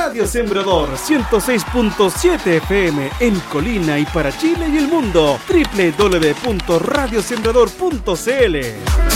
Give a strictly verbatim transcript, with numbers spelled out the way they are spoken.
Radio Sembrador ciento seis punto siete F M en Colina y para Chile y el mundo. doble u doble u doble u punto radio sembrador punto c l.